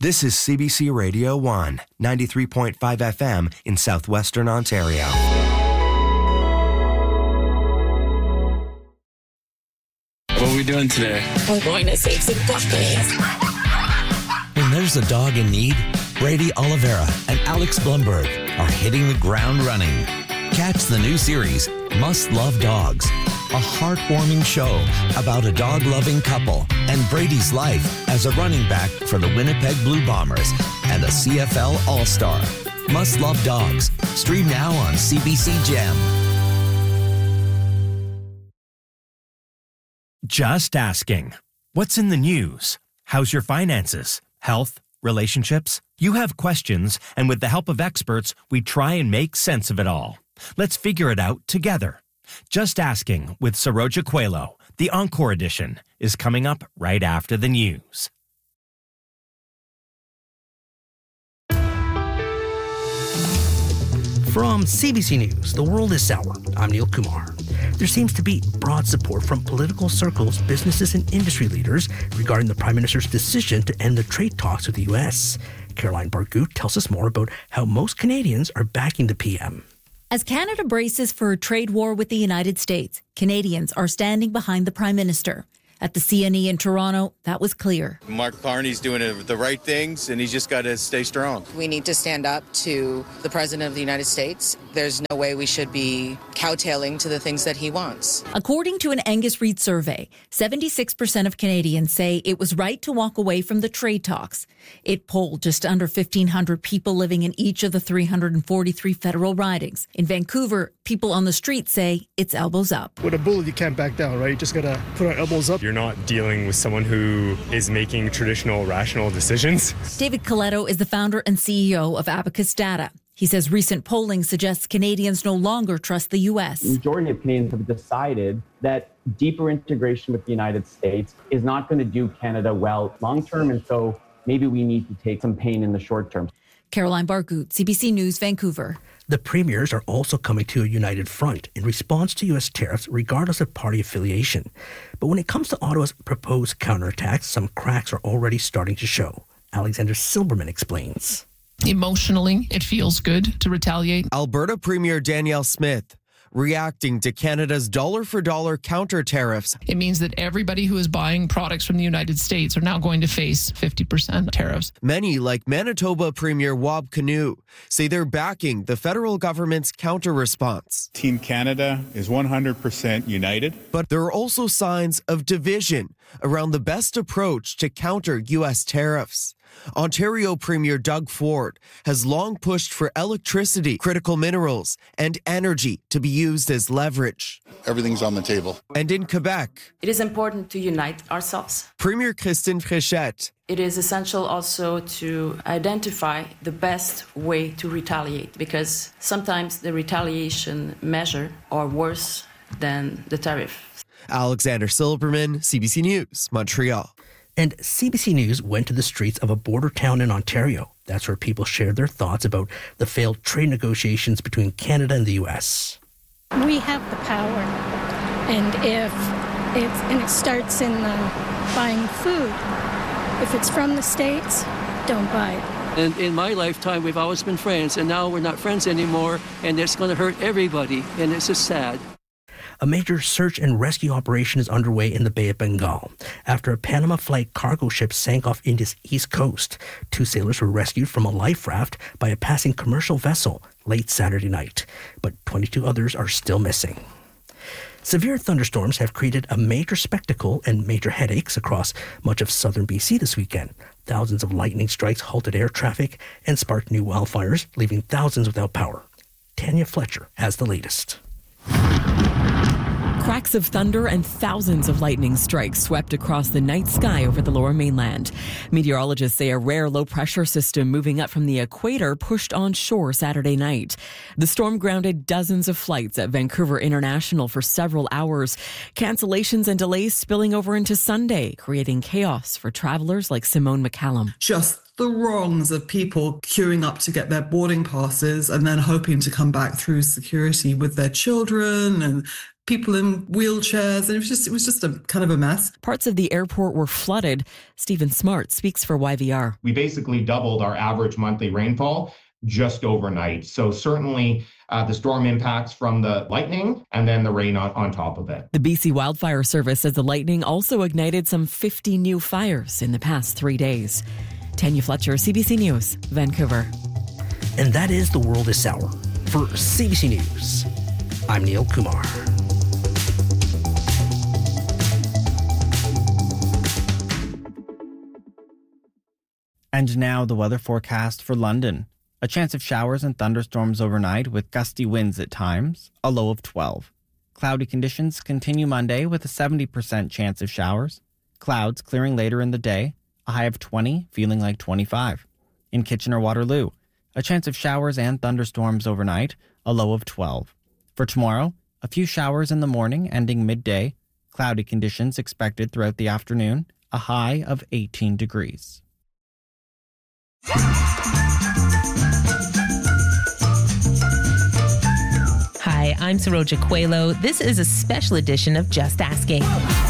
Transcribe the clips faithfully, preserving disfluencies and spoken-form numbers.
This is C B C Radio one, ninety-three point five F M in southwestern Ontario. What are we doing today? We're going to save some puppies. When there's a dog in need, Brady Oliveira and Alex Blumberg are hitting the ground running. Catch the new series, Must Love Dogs, a heartwarming show about a dog-loving couple and Brady's life as a running back for the Winnipeg Blue Bombers and a C F L All-Star. Must Love Dogs. Stream now on C B C Gem. Just asking. What's in the news? How's your finances? Health? Relationships? You have questions, and with the help of experts, we try and make sense of it all. Let's figure it out together. Just Asking with Saroja Coelho, the Encore edition, is coming up right after the news. From C B C News, The World is Sour. I'm Neil Kumar. There seems to be broad support from political circles, businesses, and industry leaders regarding the Prime Minister's decision to end the trade talks with the U S. Caroline Bargut tells us more about how most Canadians are backing the P M. As Canada braces for a trade war with the United States, Canadians are standing behind the Prime Minister. At the C N E in Toronto, that was clear. Mark Carney's doing the right things, and he's just got to stay strong. We need to stand up to the President of the United States. There's no way we should be kowtailing to the things that he wants. According to an Angus Reid survey, seventy-six percent of Canadians say it was right to walk away from the trade talks. It polled just under fifteen hundred people living in each of the three hundred forty-three federal ridings. In Vancouver, people on the street say it's elbows up. With a bullet, you can't back down, right? You just got to put our elbows up. You're not dealing with someone who is making traditional, rational decisions. David Coletto is the founder and C E O of Abacus Data. He says recent polling suggests Canadians no longer trust the U S. The majority of Canadians have decided that deeper integration with the United States is not going to do Canada well long term, and so maybe we need to take some pain in the short term. Caroline Bargut, C B C News, Vancouver. The premiers are also coming to a united front in response to U S tariffs, regardless of party affiliation. But when it comes to Ottawa's proposed counterattacks, some cracks are already starting to show. Alexander Silberman explains. Emotionally, it feels good to retaliate. Alberta Premier Danielle Smith reacting to Canada's dollar-for-dollar counter tariffs. It means that everybody who is buying products from the United States are now going to face fifty percent tariffs. Many, like Manitoba Premier Wab Kinew, say they're backing the federal government's counter-response. Team Canada is one hundred percent united. But there are also signs of division around the best approach to counter U S tariffs. Ontario Premier Doug Ford has long pushed for electricity, critical minerals, and energy to be used as leverage. Everything's on the table. And in Quebec, it is important to unite ourselves. Premier Christine Fréchette. It is essential also to identify the best way to retaliate, because sometimes the retaliation measure are worse than the tariff. Alexander Silberman, C B C News, Montreal. And C B C News went to the streets of a border town in Ontario. That's where people shared their thoughts about the failed trade negotiations between Canada and the U S. We have the power, and if it's and it starts in uh, buying food. If it's from the States, don't buy it. And in my lifetime, we've always been friends, and now we're not friends anymore, and it's going to hurt everybody, and it's just sad. A major search and rescue operation is underway in the Bay of Bengal after a Panama flight cargo ship sank off India's east coast. Two sailors were rescued from a life raft by a passing commercial vessel late Saturday night, but twenty-two others are still missing. Severe thunderstorms have created a major spectacle and major headaches across much of southern B C this weekend. Thousands of lightning strikes halted air traffic and sparked new wildfires, leaving thousands without power. Tanya Fletcher has the latest. Cracks of thunder and thousands of lightning strikes swept across the night sky over the Lower Mainland. Meteorologists say a rare low-pressure system moving up from the equator pushed on shore Saturday night. The storm grounded dozens of flights at Vancouver International for several hours. Cancellations and delays spilling over into Sunday, creating chaos for travelers like Simone McCallum. Just the wrongs of people queuing up to get their boarding passes and then hoping to come back through security with their children and people in wheelchairs, and it was just it was just a kind of a mess. Parts of the airport were flooded. Stephen Smart speaks for Y V R. We basically doubled our average monthly rainfall just overnight. So certainly uh, the storm impacts from the lightning and then the rain on, on top of it. The B C Wildfire Service says the lightning also ignited some fifty new fires in the past three days. Tanya Fletcher, C B C News, Vancouver. And that is The World This Hour. For C B C News, I'm Neil Kumar. And now the weather forecast for London. A chance of showers and thunderstorms overnight with gusty winds at times, a low of twelve. Cloudy conditions continue Monday with a seventy percent chance of showers. Clouds clearing later in the day, a high of twenty, feeling like twenty-five. In Kitchener-Waterloo, a chance of showers and thunderstorms overnight, a low of twelve. For tomorrow, a few showers in the morning ending midday. Cloudy conditions expected throughout the afternoon, a high of eighteen degrees. Hi, I'm Saroja Coelho. This is a special edition of Just Asking.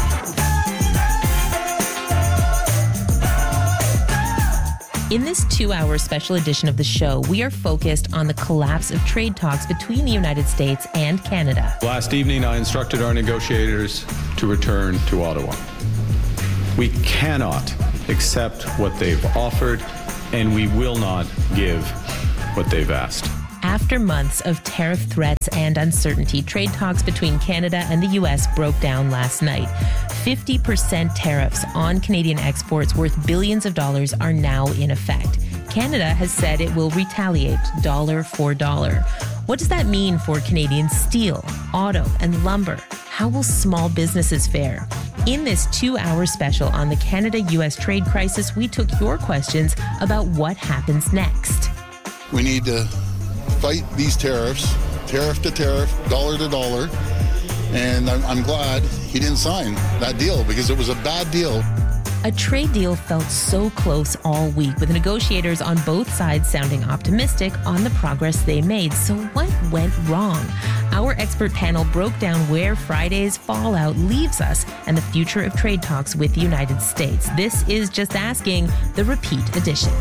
In this two-hour special edition of the show, we are focused on the collapse of trade talks between the United States and Canada. Last evening, I instructed our negotiators to return to Ottawa. We cannot accept what they've offered, and we will not give what they've asked. After months of tariff threats and uncertainty, trade talks between Canada and the U S broke down last night. fifty percent tariffs on Canadian exports worth billions of dollars are now in effect. Canada has said it will retaliate dollar for dollar. What does that mean for Canadian steel, auto, and lumber? How will small businesses fare? In this two-hour special on the Canada-U S trade crisis, we took your questions about what happens next. We need to fight these tariffs, tariff to tariff, dollar to dollar, and I'm, I'm glad he didn't sign that deal because it was a bad deal. A trade deal felt so close all week, with negotiators on both sides sounding optimistic on the progress they made. So what went wrong? Our expert panel broke down where Friday's fallout leaves us and the future of trade talks with the United States. This is Just Asking, the repeat edition.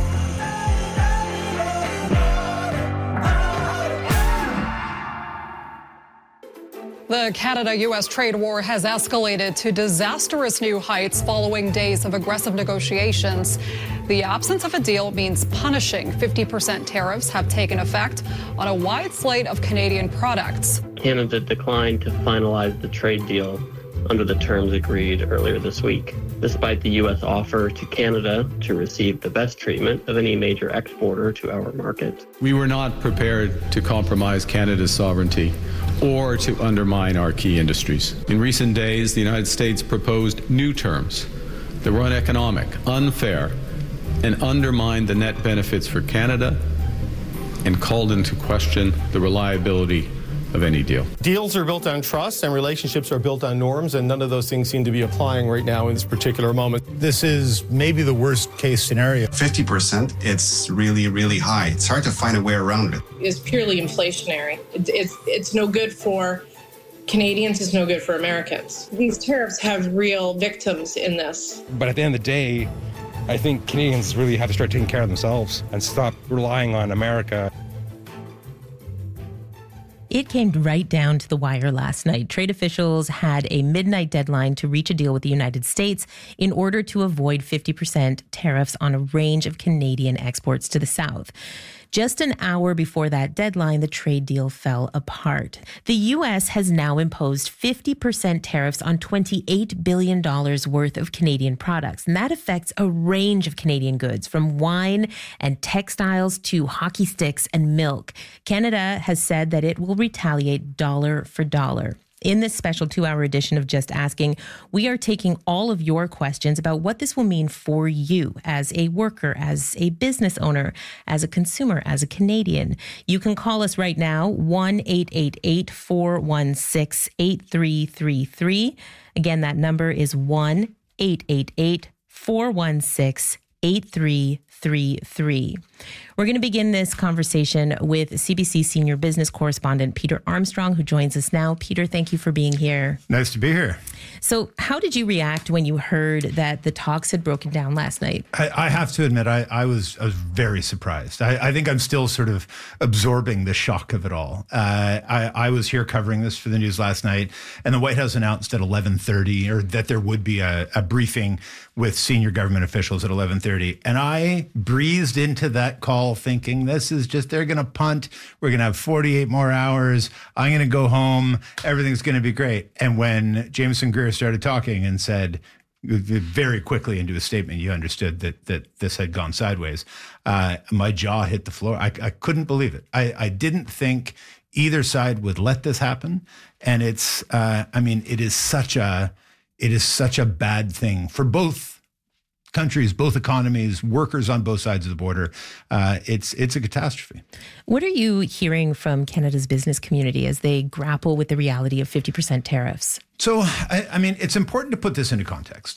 The Canada-U S trade war has escalated to disastrous new heights following days of aggressive negotiations. The absence of a deal means punishing fifty percent tariffs have taken effect on a wide slate of Canadian products. Canada declined to finalize the trade deal under the terms agreed earlier this week, despite the U S offer to Canada to receive the best treatment of any major exporter to our market. We were not prepared to compromise Canada's sovereignty or to undermine our key industries. In recent days, the United States proposed new terms that were uneconomic, unfair, and undermined the net benefits for Canada and called into question the reliability of any deal. Deals are built on trust and relationships are built on norms, and none of those things seem to be applying right now in this particular moment. This is maybe the worst case scenario. fifty percent, it's really, really high. It's hard to find a way around it. It's purely inflationary. It's, it's, it's no good for Canadians, it's no good for Americans. These tariffs have real victims in this. But at the end of the day, I think Canadians really have to start taking care of themselves and stop relying on America. It came right down to the wire last night. Trade officials had a midnight deadline to reach a deal with the United States in order to avoid fifty percent tariffs on a range of Canadian exports to the South. Just an hour before that deadline, the trade deal fell apart. The U S has now imposed fifty percent tariffs on twenty-eight billion dollars worth of Canadian products. And that affects a range of Canadian goods, from wine and textiles to hockey sticks and milk. Canada has said that it will retaliate dollar for dollar. In this special two-hour edition of Just Asking, we are taking all of your questions about what this will mean for you as a worker, as a business owner, as a consumer, as a Canadian. You can call us right now, one eight eight eight, four one six, eight three three three. Again, that number is one eight eight eight, four one six, eight three three three. We're going to begin this conversation with C B C senior business correspondent Peter Armstrong, who joins us now. Peter, thank you for being here. Nice to be here. So how did you react when you heard that the talks had broken down last night? I, I have to admit, I, I was I was very surprised. I, I think I'm still sort of absorbing the shock of it all. Uh, I, I was here covering this for the news last night, and the White House announced at eleven thirty or that there would be a, a briefing with senior government officials at eleven thirty. And I breezed into that call thinking this is just, they're going to punt. We're going to have forty-eight more hours. I'm going to go home. Everything's going to be great. And when Jameson Greer started talking and said very quickly into a statement, you understood that that this had gone sideways, uh, my jaw hit the floor. I, I couldn't believe it. I, I didn't think either side would let this happen. And it's, uh, I mean, it is such a, it is such a bad thing for both countries, both economies, workers on both sides of the border. Uh, it's it's a catastrophe. What are you hearing from Canada's business community as they grapple with the reality of fifty percent tariffs? So, I, I mean, it's important to put this into context.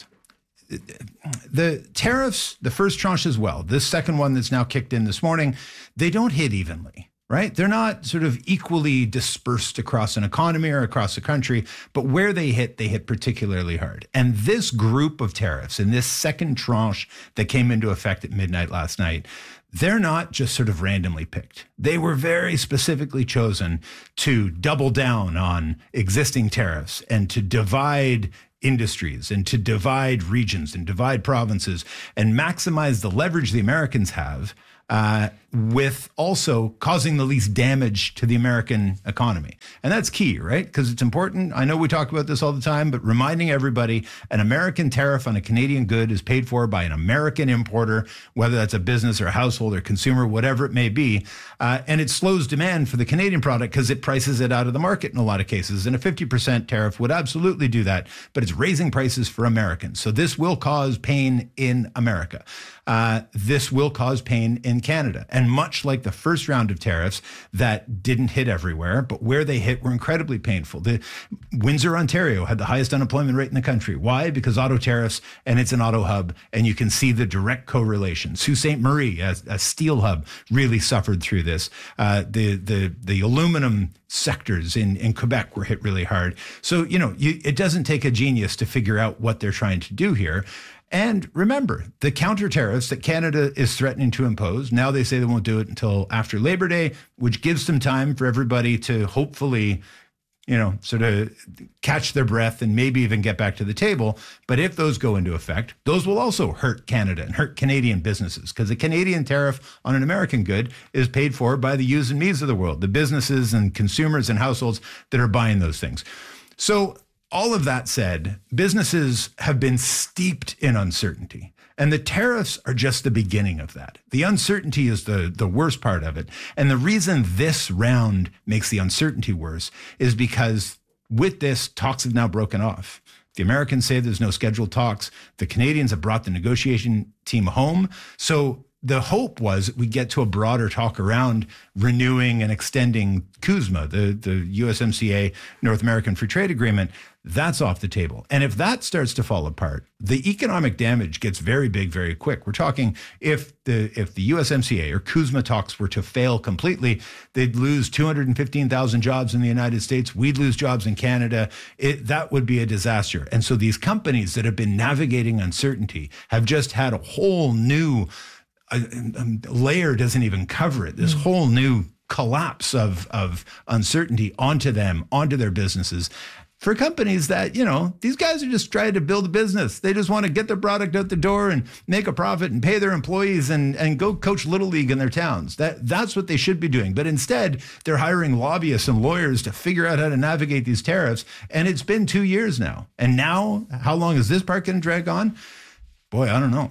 The tariffs, the first tranche as well, this second one that's now kicked in this morning, they don't hit evenly. Right? They're not sort of equally dispersed across an economy or across the country, but where they hit, they hit particularly hard. And this group of tariffs in this second tranche that came into effect at midnight last night, they're not just sort of randomly picked. They were very specifically chosen to double down on existing tariffs and to divide industries and to divide regions and divide provinces and maximize the leverage the Americans have, uh, with also causing the least damage to the American economy. And that's key, right? Because it's important. I know we talk about this all the time, but reminding everybody an American tariff on a Canadian good is paid for by an American importer, whether that's a business or a household or consumer, whatever it may be. Uh, and it slows demand for the Canadian product because it prices it out of the market in a lot of cases. And a fifty percent tariff would absolutely do that, but it's raising prices for Americans. So this will cause pain in America. Uh, this will cause pain in Canada. And much like the first round of tariffs that didn't hit everywhere, but where they hit were incredibly painful. The Windsor, Ontario had the highest unemployment rate in the country. Why? Because auto tariffs, and it's an auto hub, and you can see the direct correlation. Sault Ste. Marie, a, a steel hub, really suffered through this. Uh, the the the aluminum sectors in, in Quebec were hit really hard. So, you know, you, it doesn't take a genius to figure out what they're trying to do here. And remember, the counter tariffs that Canada is threatening to impose, now they say they won't do it until after Labor Day, which gives some time for everybody to hopefully, you know, sort of catch their breath and maybe even get back to the table. But if those go into effect, those will also hurt Canada and hurt Canadian businesses, because a Canadian tariff on an American good is paid for by the yous and me's of the world, the businesses and consumers and households that are buying those things. So all of that said, businesses have been steeped in uncertainty, and the tariffs are just the beginning of that. The uncertainty is the, the worst part of it. And the reason this round makes the uncertainty worse is because with this, talks have now broken off. The Americans say there's no scheduled talks. The Canadians have brought the negotiation team home. So the hope was we get to a broader talk around renewing and extending CUSMA, the, the U S M C A North American Free Trade Agreement. That's off the table. And if that starts to fall apart, the economic damage gets very big, very quick. We're talking if the if the U S M C A or CUSMA talks were to fail completely, they'd lose two hundred fifteen thousand jobs in the United States. We'd lose jobs in Canada. It, that would be a disaster. And so these companies that have been navigating uncertainty have just had a whole new a, a layer doesn't even cover it. This mm. whole new collapse of, of uncertainty onto them, onto their businesses. For companies that, you know, these guys are just trying to build a business. They just want to get their product out the door and make a profit and pay their employees and, and go coach Little League in their towns. That That's what they should be doing. But instead, they're hiring lobbyists and lawyers to figure out how to navigate these tariffs. And it's been two years now. And now, how long is this part going to drag on? Boy, I don't know.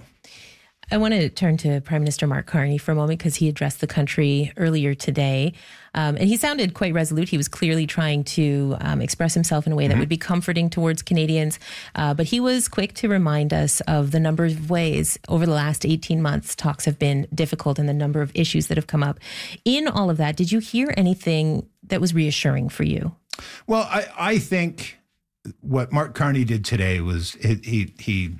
I want to turn to Prime Minister Mark Carney for a moment because he addressed the country earlier today. Um, and he sounded quite resolute. He was clearly trying to um, express himself in a way that mm-hmm. would be comforting towards Canadians. Uh, but he was quick to remind us of the number of ways over the last eighteen months talks have been difficult and the number of issues that have come up. In all of that, did you hear anything that was reassuring for you? Well, I, I think what Mark Carney did today was he he... he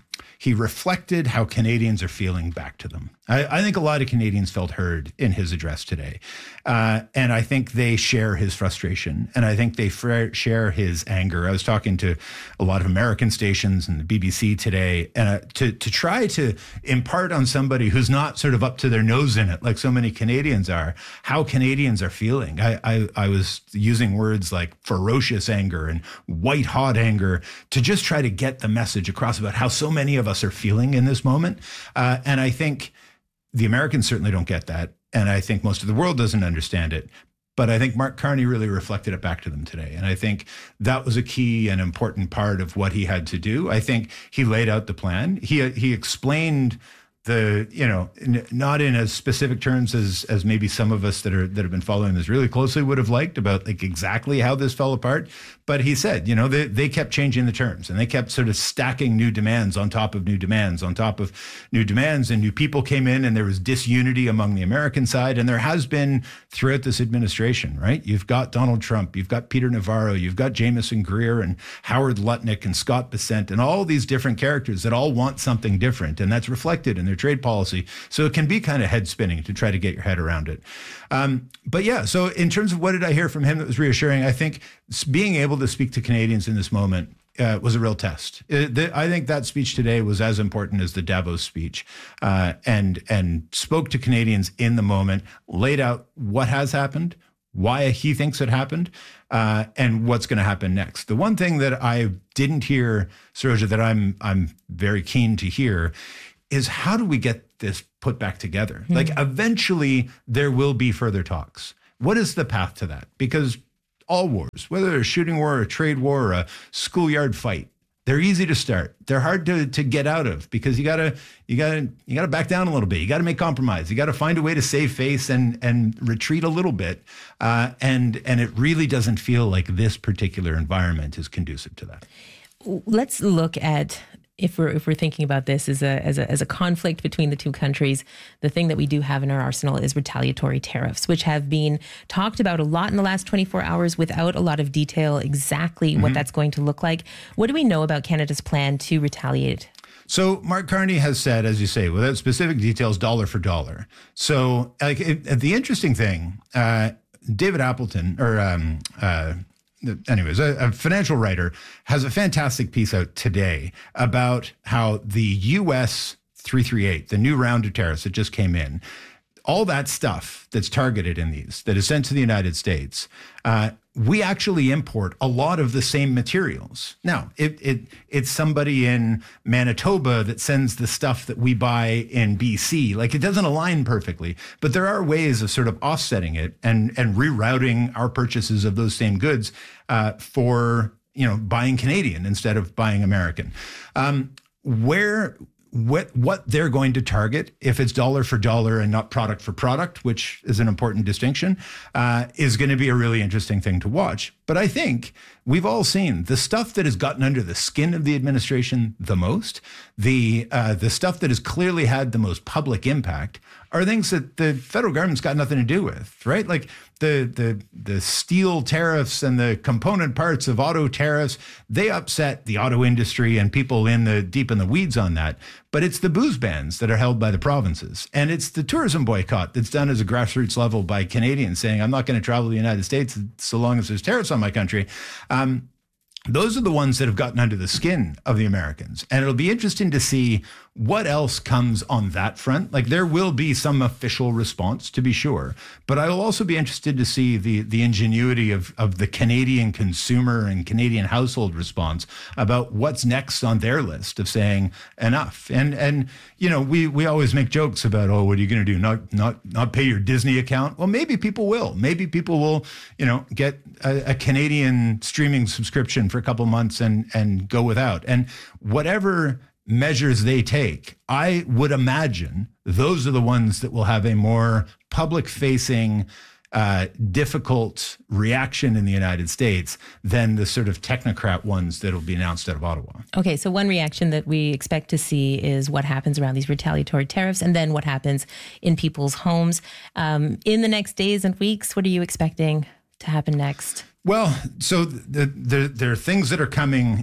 he reflected how Canadians are feeling back to them. I, I think a lot of Canadians felt heard in his address today. Uh, and I think they share his frustration. And I think they fr- share his anger. I was talking to a lot of American stations and the B B C today uh, to, to try to impart on somebody who's not sort of up to their nose in it, like so many Canadians are, how Canadians are feeling. I, I, I was using words like ferocious anger and white hot anger to just try to get the message across about how so many of us are feeling in this moment. Uh, and I think the Americans certainly don't get that. And I think most of the world doesn't understand it. But I think Mark Carney really reflected it back to them today. And I think that was a key and important part of what he had to do. I think he laid out the plan. He he explained the, you know, n- not in as specific terms as as maybe some of us that are that have been following this really closely would have liked about like exactly how this fell apart. But he said, you know, they, they kept changing the terms and they kept sort of stacking new demands on top of new demands on top of new demands, and new people came in and there was disunity among the American side. And there has been throughout this administration, right? You've got Donald Trump, you've got Peter Navarro, you've got Jameson Greer and Howard Lutnick and Scott Bessent and all these different characters that all want something different. And that's reflected in their trade policy. So it can be kind of head spinning to try to get your head around it. Um, but yeah, so in terms of what did I hear from him that was reassuring, I think being able to speak to Canadians in this moment uh, was a real test. It, the, I think that speech today was as important as the Davos speech, uh, and and spoke to Canadians in the moment, laid out what has happened, why he thinks it happened, uh, and what's going to happen next. The one thing that I didn't hear, Saroja, that I'm I'm very keen to hear is how do we get this put back together? Mm-hmm. Like eventually there will be further talks. What is the path to that? Because all wars, whether a shooting war, a trade war, or a schoolyard fight, they're easy to start. They're hard to, to get out of because you gotta you gotta you gotta back down a little bit. You gotta make compromise. You gotta find a way to save face and and retreat a little bit. Uh, and and it really doesn't feel like this particular environment is conducive to that. Let's look at, if we're if we're thinking about this as a as a as a conflict between the two countries, the thing that we do have in our arsenal is retaliatory tariffs, which have been talked about a lot in the last twenty-four hours without a lot of detail exactly mm-hmm. what that's going to look like. What do we know about Canada's plan to retaliate? So Mark Carney has said, as you say, without specific details, dollar for dollar. So like it, the interesting thing, uh, David Appleton or um, uh, anyways, a, a financial writer has a fantastic piece out today about how the U S three thirty-eight, the new round of tariffs that just came in, all that stuff that's targeted in these, that is sent to the United States, uh, we actually import a lot of the same materials. Now, it, it it's somebody in Manitoba that sends the stuff that we buy in B C. Like, it doesn't align perfectly, but there are ways of sort of offsetting it and, and rerouting our purchases of those same goods uh, for, you know, buying Canadian instead of buying American. Um, where... What what they're going to target, if it's dollar for dollar and not product for product, which is an important distinction, uh, is going to be a really interesting thing to watch. But I think we've all seen the stuff that has gotten under the skin of the administration the most, the uh, the stuff that has clearly had the most public impact, are things that the federal government's got nothing to do with, right? Like the the the steel tariffs and the component parts of auto tariffs, they upset the auto industry and people in the deep in the weeds on that. But it's the booze bans that are held by the provinces. And it's the tourism boycott that's done as a grassroots level by Canadians saying, I'm not going to travel to the United States so long as there's tariffs on my country. Um, those are the ones that have gotten under the skin of the Americans. And it'll be interesting to see what else comes on that front. Like, there will be some official response, to be sure. But I will also be interested to see the the ingenuity of, of the Canadian consumer and Canadian household response about what's next on their list of saying enough. And, and you know, we we always make jokes about, oh, what are you going to do? Not, not, not pay your Disney account? Well, maybe people will. Maybe people will, you know, get a, a Canadian streaming subscription for a couple months and, and go without. And whatever measures they take, I would imagine those are the ones that will have a more public-facing, uh, difficult reaction in the United States than the sort of technocrat ones that will be announced out of Ottawa. Okay, so one reaction that we expect to see is what happens around these retaliatory tariffs, and then what happens in people's homes. Um, in the next days and weeks, what are you expecting to happen next? Well, so the, the, there are things that are coming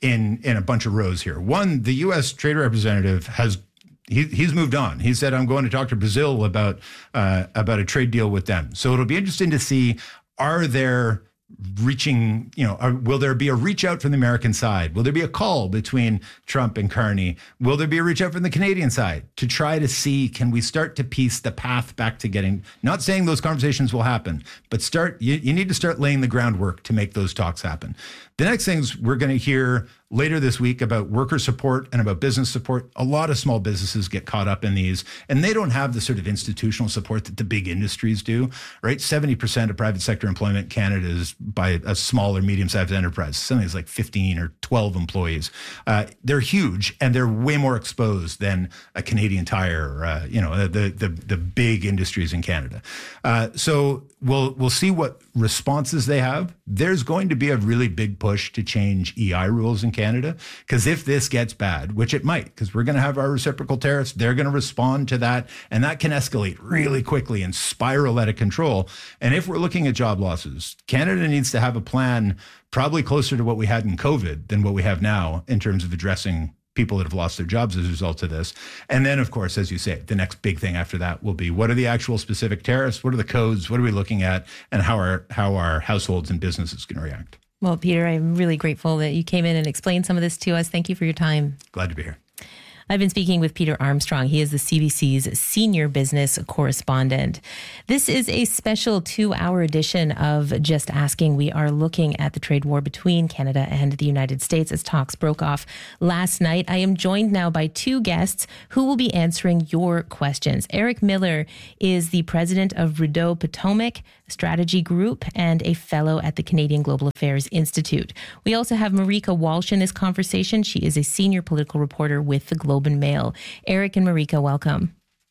in in a bunch of rows here. One, the U S trade representative has he, he's moved on. He said, "I'm going to talk to Brazil about uh, about a trade deal with them." So it'll be interesting to see, are there reaching, you know, are, will there be a reach out from the American side? Will there be a call between Trump and Carney? Will there be a reach out from the Canadian side to try to see, can we start to piece the path back to getting, not saying those conversations will happen, but start, you, you need to start laying the groundwork to make those talks happen. The next things we're going to hear later this week about worker support and about business support. A lot of small businesses get caught up in these, and they don't have the sort of institutional support that the big industries do, right? seventy percent of private sector employment in Canada is by a small or medium-sized enterprise. Something that's like fifteen or twelve employees. Uh, they're huge, and they're way more exposed than a Canadian Tire, uh, you know, the, the the big industries in Canada. Uh, so we'll we'll see what responses they have. There's going to be a really big push to change E I rules in Canada, because if this gets bad, which it might, because we're going to have our reciprocal tariffs, they're going to respond to that, and that can escalate really quickly and spiral out of control. And if we're looking at job losses, Canada needs to have a plan probably closer to what we had in COVID than what we have now in terms of addressing people that have lost their jobs as a result of this. And then, of course, as you say, the next big thing after that will be, what are the actual specific tariffs? What are the codes? What are we looking at? And how are how are households and businesses going to react? Well, Peter, I'm really grateful that you came in and explained some of this to us. Thank you for your time. Glad to be here. I've been speaking with Peter Armstrong. He is the C B C's senior business correspondent. This is a special two-hour edition of Just Asking. We are looking at the trade war between Canada and the United States as talks broke off last night. I am joined now by two guests who will be answering your questions. Eric Miller is the president of Rideau Potomac Strategy Group and a fellow at the Canadian Global Affairs Institute. We also have Marika Walsh in this conversation. She is a senior political reporter with the Globe and Mail. Eric and Marika, welcome.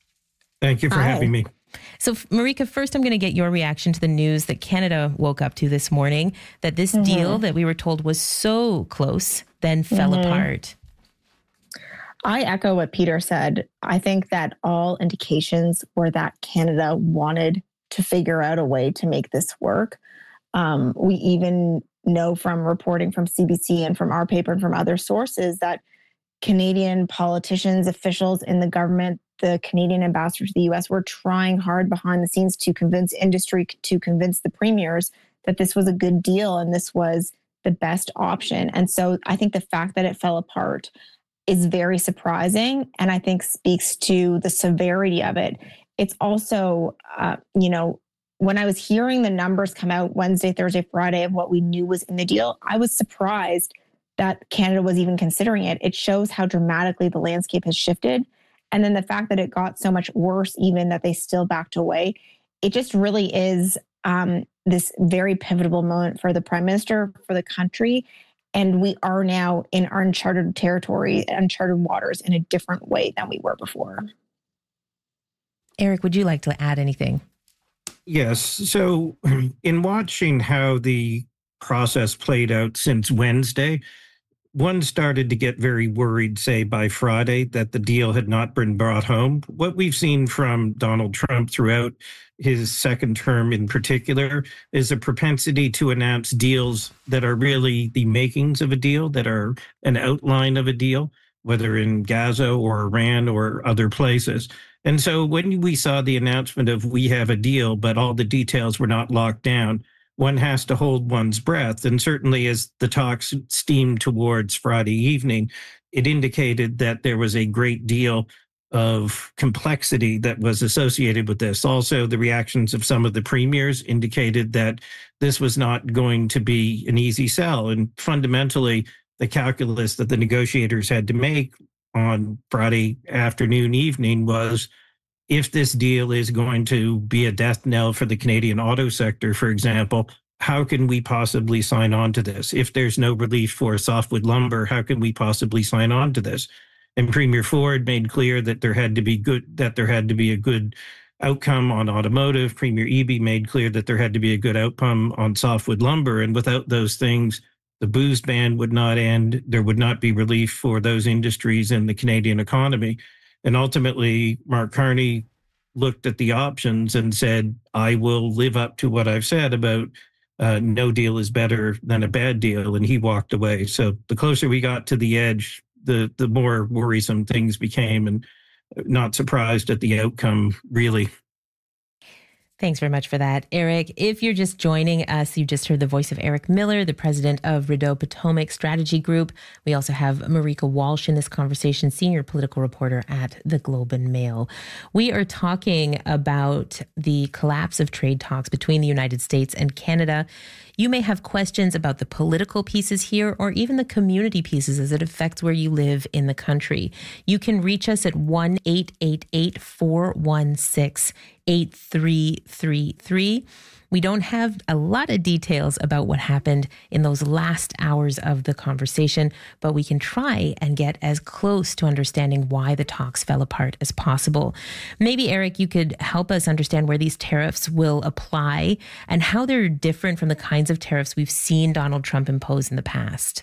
Thank you for Hi. having me. So, Marika, first I'm going to get your reaction to the news that Canada woke up to this morning, that this mm-hmm. deal that we were told was so close then fell mm-hmm. apart. I echo what Peter said. I think that all indications were that Canada wanted to figure out a way to make this work. Um, we even know from reporting from C B C and from our paper and from other sources that Canadian politicians, officials in the government, the Canadian ambassador to the U S were trying hard behind the scenes to convince industry, to convince the premiers that this was a good deal and this was the best option. And so I think the fact that it fell apart is very surprising, and I think speaks to the severity of it. It's also, uh, you know, when I was hearing the numbers come out Wednesday, Thursday, Friday of what we knew was in the deal, I was surprised that Canada was even considering it. It shows how dramatically the landscape has shifted. And then the fact that it got so much worse, even that they still backed away, it just really is um, this very pivotal moment for the Prime Minister, for the country. And we are now in uncharted territory, uncharted waters in a different way than we were before. Eric, would you like to add anything? Yes. So in watching how the process played out since Wednesday, one started to get very worried, say, by Friday, that the deal had not been brought home. What we've seen from Donald Trump throughout his second term in particular is a propensity to announce deals that are really the makings of a deal, that are an outline of a deal, whether in Gaza or Iran or other places. And so when we saw the announcement of we have a deal, but all the details were not locked down, one has to hold one's breath. And certainly as the talks steamed towards Friday evening, it indicated that there was a great deal of complexity that was associated with this. Also, the reactions of some of the premiers indicated that this was not going to be an easy sell. And fundamentally, the calculus that the negotiators had to make on Friday afternoon, evening was, if this deal is going to be a death knell for the Canadian auto sector, for example, how can we possibly sign on to this? If there's no relief for softwood lumber, how can we possibly sign on to this? And Premier Ford made clear that there had to be good, that there had to be a good outcome on automotive. Premier Eby made clear that there had to be a good outcome on softwood lumber. And without those things, the booze ban would not end. There would not be relief for those industries in the Canadian economy. And ultimately, Mark Carney looked at the options and said, I will live up to what I've said about uh, no deal is better than a bad deal, and he walked away. So the closer we got to the edge, the the more worrisome things became, and not surprised at the outcome, really. Thanks very much for that, Eric. If you're just joining us, you just heard the voice of Eric Miller, the president of Rideau Potomac Strategy Group. We also have Marika Walsh in this conversation, senior political reporter at the Globe and Mail. We are talking about the collapse of trade talks between the United States and Canada. You may have questions about the political pieces here or even the community pieces as it affects where you live in the country. You can reach us at one eight eight eight, four one six, eight three three three. We don't have a lot of details about what happened in those last hours of the conversation, but we can try and get as close to understanding why the talks fell apart as possible. Maybe, Eric, you could help us understand where these tariffs will apply and how they're different from the kinds of tariffs we've seen Donald Trump impose in the past.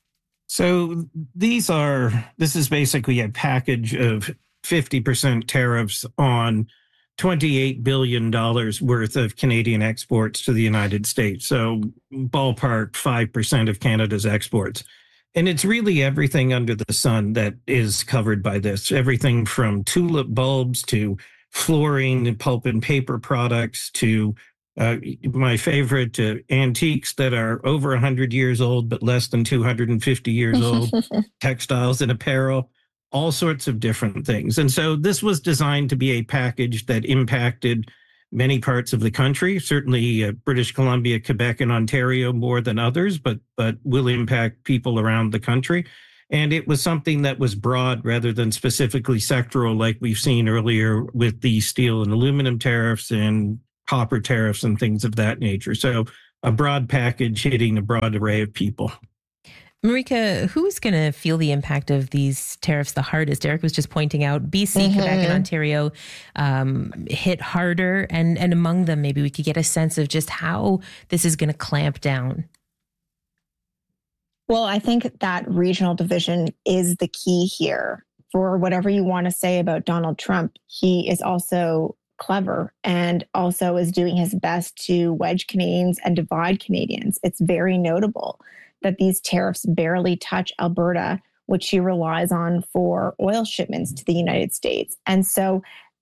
So these are, this is basically a package of fifty percent tariffs on twenty-eight billion dollars worth of Canadian exports to the United States. So ballpark five percent of Canada's exports. And it's really everything under the sun that is covered by this. Everything from tulip bulbs to flooring and pulp and paper products to uh, my favorite, uh, antiques that are over one hundred years old but less than two hundred fifty years old, textiles and apparel. All sorts of different things. And so this was designed to be a package that impacted many parts of the country, certainly uh, British Columbia, Quebec, and Ontario more than others, but but will impact people around the country. And it was something that was broad rather than specifically sectoral, like we've seen earlier with the steel and aluminum tariffs and copper tariffs and things of that nature. So a broad package hitting a broad array of people. Marika, who's going to feel the impact of these tariffs the hardest? Eric was just pointing out B C, mm-hmm. Quebec, and Ontario um, hit harder. And, and among them, maybe we could get a sense of just how this is going to clamp down. Well, I think that regional division is the key here. For whatever you want to say about Donald Trump, he is also clever and also is doing his best to wedge Canadians and divide Canadians. It's very notable that these tariffs barely touch Alberta, which she relies on for oil shipments to the United States. And so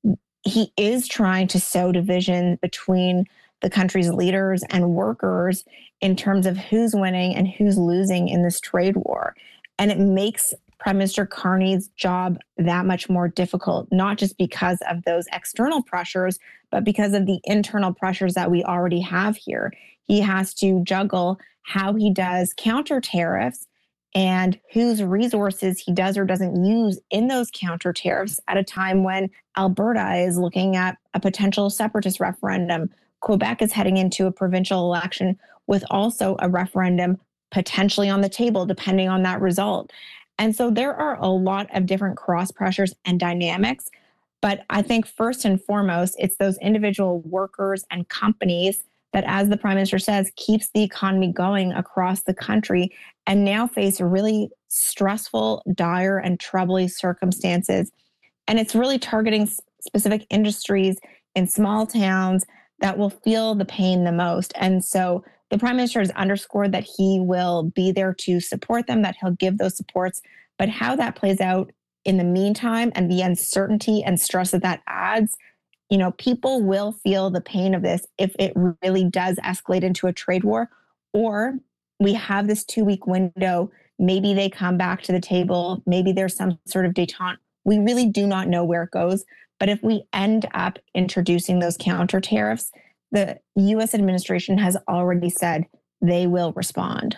he is trying to sow division between the country's leaders and workers in terms of who's winning and who's losing in this trade war. And it makes Prime Minister Carney's job that much more difficult, not just because of those external pressures, but because of the internal pressures that we already have here. He has to juggle how he does counter tariffs and whose resources he does or doesn't use in those counter tariffs at a time when Alberta is looking at a potential separatist referendum. Quebec is heading into a provincial election with also a referendum potentially on the table, depending on that result. And so there are a lot of different cross pressures and dynamics. But I think first and foremost, it's those individual workers and companies that, as the Prime Minister says, keeps the economy going across the country and now face really stressful, dire, and troubling circumstances. And it's really targeting specific industries in small towns that will feel the pain the most. And so the Prime Minister has underscored that he will be there to support them, that he'll give those supports. But how that plays out in the meantime and the uncertainty and stress that that adds, you know, people will feel the pain of this if it really does escalate into a trade war, or we have this two-week window. Maybe they come back to the table. Maybe there's some sort of détente. We really do not know where it goes. But if we end up introducing those counter tariffs, the U S administration has already said they will respond.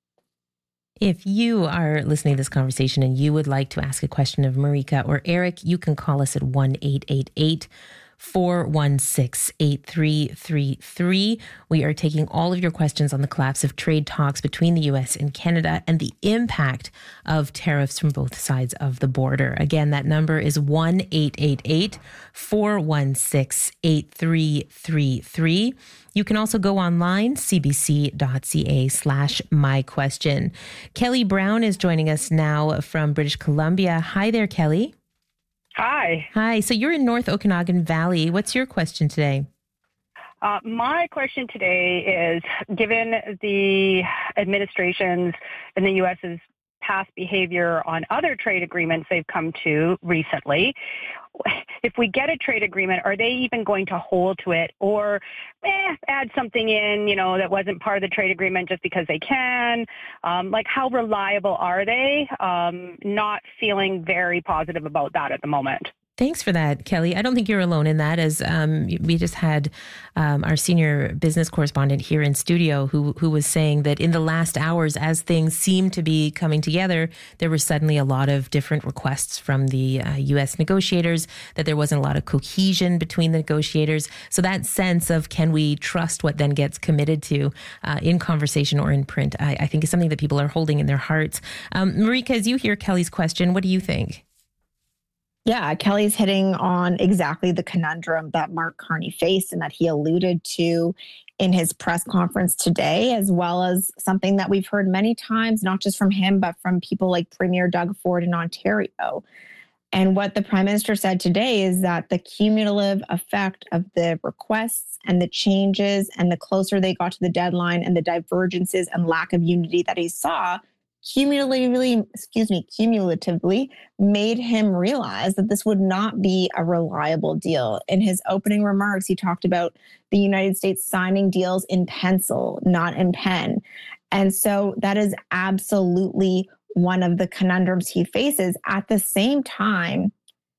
If you are listening to this conversation and you would like to ask a question of Marika or Eric, you can call us at one eight eight eight, four one six, eight three three three. We are taking all of your questions on the collapse of trade talks between the U S and Canada and the impact of tariffs from both sides of the border. Again, that number is one eight eight eight, four one six, eight three three three. You can also go online, cbc.ca slash my question. Kelly Brown is joining us now from British Columbia. Hi there, Kelly. Hi. Hi. So you're in North Okanagan Valley. What's your question today? Uh, my question today is, given the administration's and the U S's past behavior on other trade agreements they've come to recently, if we get a trade agreement, are they even going to hold to it, or eh, add something in, you know, that wasn't part of the trade agreement just because they can? Um, like, how reliable are they? Um, not feeling very positive about that at the moment. Thanks for that, Kelly. I don't think you're alone in that, as um, we just had um, our senior business correspondent here in studio who who was saying that in the last hours, as things seemed to be coming together, there were suddenly a lot of different requests from the uh, U S negotiators, that there wasn't a lot of cohesion between the negotiators. So that sense of, can we trust what then gets committed to uh, in conversation or in print, I, I think is something that people are holding in their hearts. Um, Marika, as you hear Kelly's question, what do you think? Yeah, Kelly's hitting on exactly the conundrum that Mark Carney faced and that he alluded to in his press conference today, as well as something that we've heard many times, not just from him, but from people like Premier Doug Ford in Ontario. And what the Prime Minister said today is that the cumulative effect of the requests and the changes and the closer they got to the deadline and the divergences and lack of unity that he saw cumulatively, excuse me, cumulatively made him realize that this would not be a reliable deal. In his opening remarks, he talked about the United States signing deals in pencil, not in pen. And so that is absolutely one of the conundrums he faces. At the same time,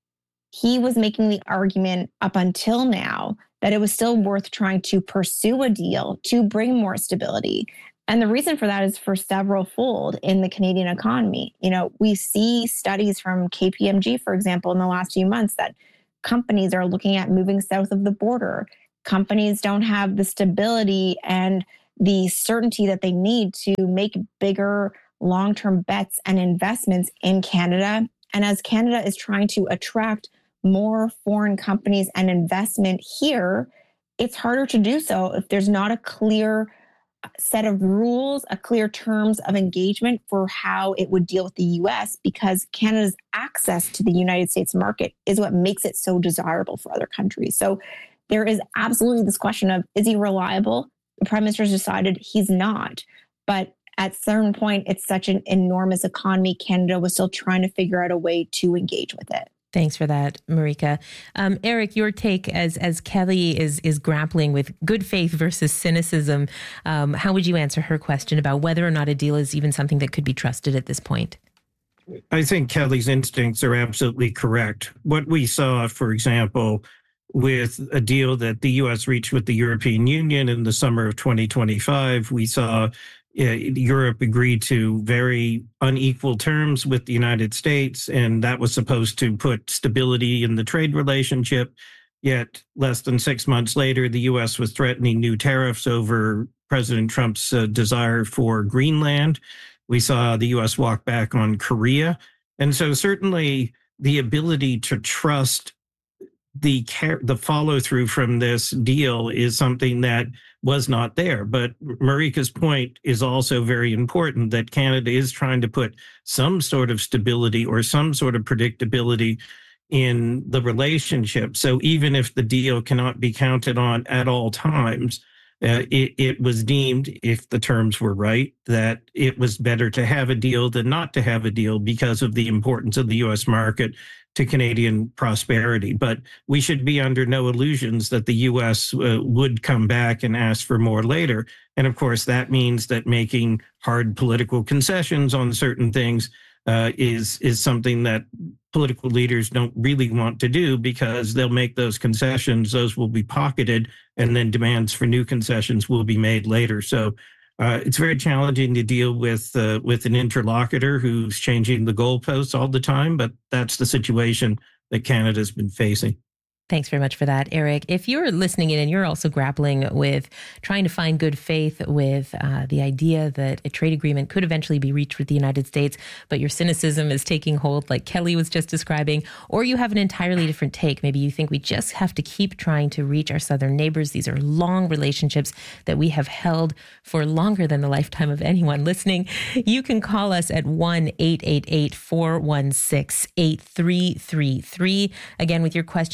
he was making the argument up until now that it was still worth trying to pursue a deal to bring more stability. And the reason for that is for several fold in the Canadian economy. You know, we see studies from K P M G, for example, in the last few months that companies are looking at moving south of the border. Companies don't have the stability and the certainty that they need to make bigger long-term bets and investments in Canada. And as Canada is trying to attract more foreign companies and investment here, it's harder to do so if there's not a clear set of rules, a clear terms of engagement for how it would deal with the U S, because Canada's access to the United States market is what makes it so desirable for other countries. So there is absolutely this question of, is he reliable? The Prime Minister's decided he's not. But at a certain point, it's such an enormous economy. Canada was still trying to figure out a way to engage with it. Thanks for that, Marika. Um, Eric, your take as as Kelly is is grappling with good faith versus cynicism. Um, how would you answer her question about whether or not a deal is even something that could be trusted at this point? I think Kelly's instincts are absolutely correct. What we saw, for example, with a deal that the U S reached with the European Union in the summer of twenty twenty-five, we saw Uh, Europe agreed to very unequal terms with the United States, and that was supposed to put stability in the trade relationship. Yet less than six months later, the U S was threatening new tariffs over President Trump's uh, desire for Greenland. We saw the U S walk back on Korea. And so certainly the ability to trust the care, the follow through from this deal is something that was not there. But Marika's point is also very important, that Canada is trying to put some sort of stability or some sort of predictability in the relationship. So even if the deal cannot be counted on at all times, uh, it, it was deemed, if the terms were right, that it was better to have a deal than not to have a deal because of the importance of the U S market to Canadian prosperity. But we should be under no illusions that the U S uh, would come back and ask for more later. And of course, that means that making hard political concessions on certain things uh, is, is something that political leaders don't really want to do, because they'll make those concessions, those will be pocketed, and then demands for new concessions will be made later. So Uh, it's very challenging to deal with uh, with an interlocutor who's changing the goalposts all the time, but that's the situation that Canada's been facing. Thanks very much for that, Eric. If you're listening in and you're also grappling with trying to find good faith with uh, the idea that a trade agreement could eventually be reached with the United States, but your cynicism is taking hold like Kelly was just describing, or you have an entirely different take. Maybe you think we just have to keep trying to reach our southern neighbors. These are long relationships that we have held for longer than the lifetime of anyone listening. You can call us at one eight eight eight, four one six, eight three three three. Again, with your questions about the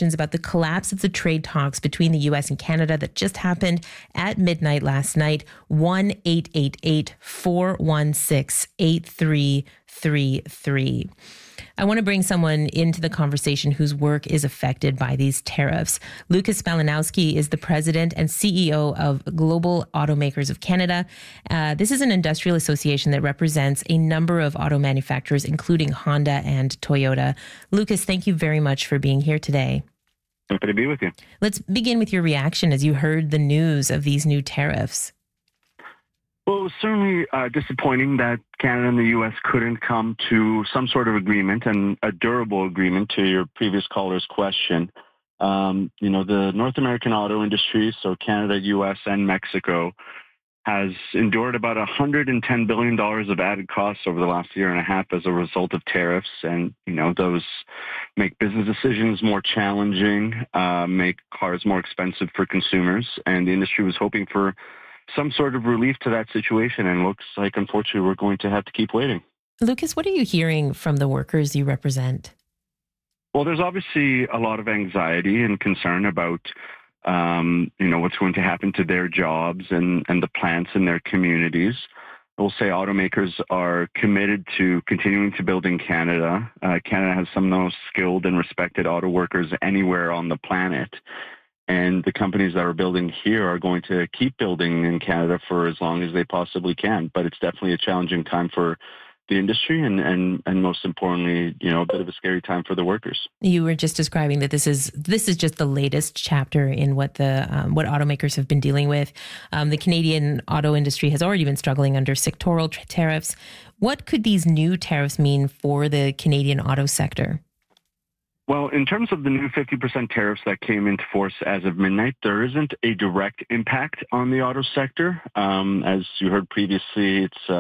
collapse of the trade talks between the U S and Canada that just happened at midnight last night. one eight eight eight, four one six, eight three three three. I want to bring someone into the conversation whose work is affected by these tariffs. Lucas Malinowski is the president and C E O of Global Automakers of Canada. Uh, this is an industrial association that represents a number of auto manufacturers, including Honda and Toyota. Lucas, thank you very much for being here today. Happy to be with you. Let's begin with your reaction as you heard the news of these new tariffs. Well, it was certainly uh, disappointing that Canada and the U S couldn't come to some sort of agreement, and a durable agreement, to your previous caller's question. Um, you know, the North American auto industry, so Canada, U S, and Mexico, has endured about one hundred ten billion dollars of added costs over the last year and a half as a result of tariffs. And, you know, those make business decisions more challenging, uh, make cars more expensive for consumers. And the industry was hoping for some sort of relief to that situation, and looks like, unfortunately, we're going to have to keep waiting. Lucas, what are you hearing from the workers you represent? Well, there's obviously a lot of anxiety and concern about, um, you know, what's going to happen to their jobs and, and the plants in their communities. I will say automakers are committed to continuing to build in Canada. Uh, Canada has some of the most skilled and respected auto workers anywhere on the planet. And the companies that are building here are going to keep building in Canada for as long as they possibly can. But it's definitely a challenging time for the industry and, and, and most importantly, you know, a bit of a scary time for the workers. You were just describing that this is this is just the latest chapter in what the um, what automakers have been dealing with. Um, the Canadian auto industry has already been struggling under sectoral t- tariffs. What could these new tariffs mean for the Canadian auto sector? Well, in terms of the new fifty percent tariffs that came into force as of midnight, there isn't a direct impact on the auto sector. Um, as you heard previously, it's uh,